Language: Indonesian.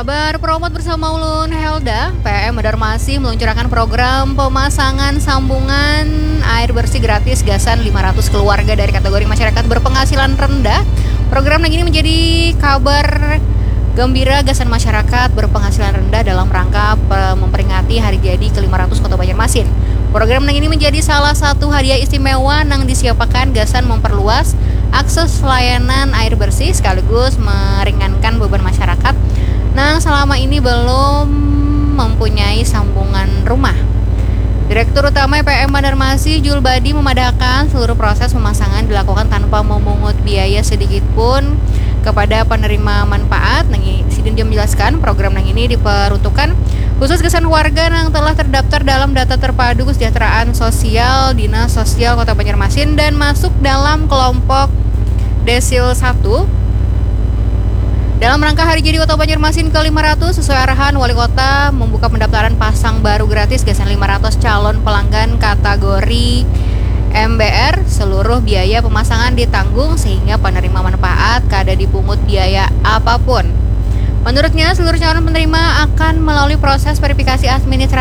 Kabar Promot bersama Ulun Helda, PM Banjarmasin meluncurkan program pemasangan sambungan air bersih gratis gasan 500 keluarga dari kategori masyarakat berpenghasilan rendah. Program ini menjadi kabar gembira gasan masyarakat berpenghasilan rendah dalam rangka memperingati hari jadi ke-500 Kota Banjarmasin. Program ini menjadi salah satu hadiah istimewa yang disiapkan gasan memperluas akses layanan air bersih sekaligus meringankan beban masyarakat selama ini belum mempunyai sambungan rumah. Direktur Utama PM Banjarmasin Julbadi memadahkan seluruh proses pemasangan dilakukan tanpa memungut biaya sedikit pun kepada penerima manfaat. Sidin dia menjelaskan program ini diperuntukkan khusus gasan warga yang telah terdaftar dalam data terpadu kesejahteraan sosial Dinas Sosial Kota Banjarmasin dan masuk dalam kelompok Desil 1 dalam rangka hari jadi Kota Banjarmasin ke-500. Sesuai arahan Wali Kota membuka pendaftaran pasang baru gratis gasan 500 calon pelanggan kategori MBR. Seluruh biaya pemasangan ditanggung sehingga penerima manfaat kada dipungut biaya apapun. Menurutnya seluruh calon penerima akan melalui proses verifikasi administrasi